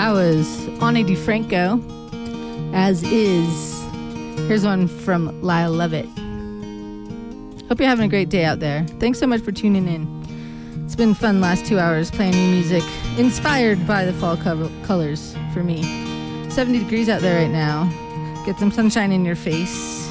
That was Ani DiFranco, As Is. Here's one from Lyle Lovett. Hope you're having a great day out there. Thanks so much for tuning in. It's been fun last 2 hours playing new music inspired by the fall colors for me. 70 degrees out there right now. Get some sunshine in your face.